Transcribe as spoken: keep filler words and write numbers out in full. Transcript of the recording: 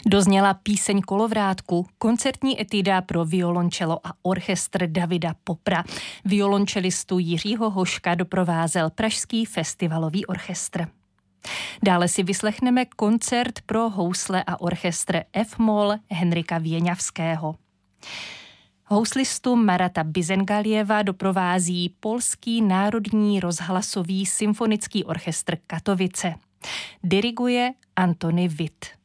Dozněla píseň Kolovrátku, koncertní etuda pro violončelo a orchestr Davida Popra. Violončelistu Jiřího Hoška doprovázel Pražský festivalový orchestr. Dále si vyslechneme koncert pro housle a orchestr F-moll Henrika Věňavského. Houslistu Marata Bizengaljeva doprovází Polský národní rozhlasový symfonický orchestr Katovice. Diriguje Antony Witt.